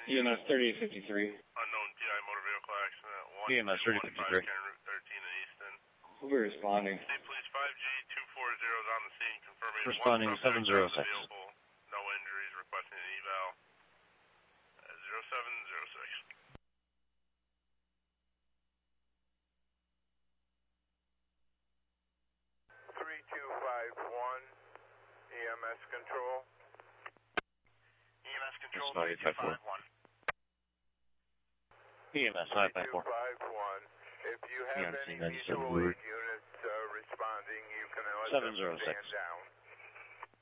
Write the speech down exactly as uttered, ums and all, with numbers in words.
E M S thirty fifty-three. Unknown P I motor vehicle accident. one E M S thirty fifty-three. Route thirteen in Easton. Who be responding? State Police five G two forty is on the scene confirming responding seven zero six. Vehicle, no injuries, requesting an eval. Uh, zero seven zero six. three two five one E M S control. E M S control three two five one. E M S five five four. If you have any mutual aid units uh, responding, you can seven zero six. stand down.